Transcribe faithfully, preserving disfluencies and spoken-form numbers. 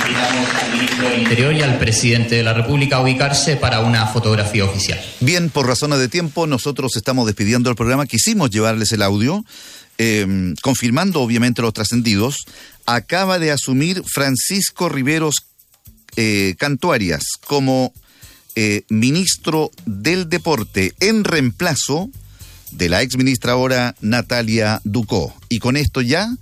invitamos al ministro del Interior y al presidente de la República a ubicarse para una fotografía oficial. Bien, por razones de tiempo, nosotros estamos despidiendo el programa. Quisimos llevarles el audio, eh, confirmando obviamente los trascendidos. Acaba de asumir Francisco Riveros eh, Cantuarias como eh, ministro del Deporte en reemplazo de la exministra ahora Natalia Ducó. Y con esto ya